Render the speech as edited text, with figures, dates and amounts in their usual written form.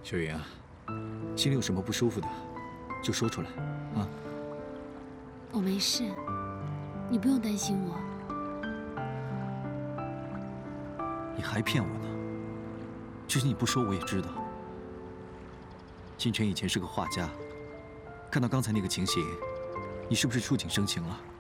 秀云啊，心里有什么不舒服的，就说出来啊。 我没事，你不用担心我。 你还骗我呢？就是你不说我也知道。金泉以前是个画家，看到刚才那个情形，你是不是触景生情了？